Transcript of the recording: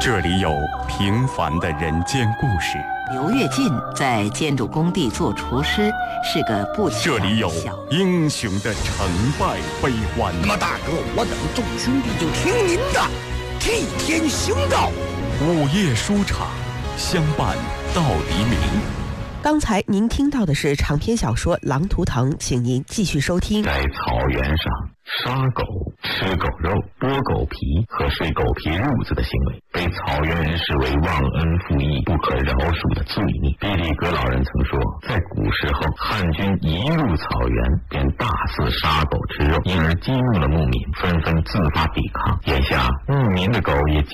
这里有平凡的人间故事， 刘跃进在建筑工地做厨师，是个不起眼的小。 这里有英雄的成败悲欢。 那么大哥，我等众兄弟就听您的，替天行道。 午夜书场，相伴到黎明。 刚才您听到的是长篇小说《狼图腾》，请您继续收听。 在草原上杀狗、吃狗肉、剥狗皮和睡狗皮褥子的行为，被草原人视为忘恩负义、不可饶恕的罪孽。毕力格老人曾说，在古时候，汉军一入草原便大肆杀狗吃肉，因而激怒了牧民，纷纷自发抵抗。眼下，牧民的狗也急